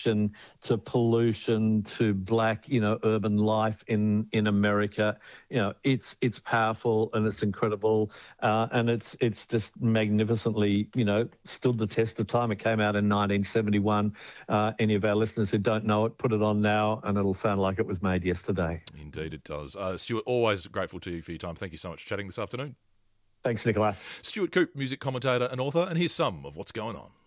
connection to pollution, to black, urban life in America. It's powerful and it's incredible, and it's just magnificently, stood the test of time. It came out in 1971. Any of our listeners who don't know it, put it on now, and it'll sound like it was made yesterday. Indeed, it does. Stuart, always grateful to you for your time. Thank you so much for chatting this afternoon. Thanks, Nicola. Stuart Coupe, music commentator and author, and here's some of what's going on.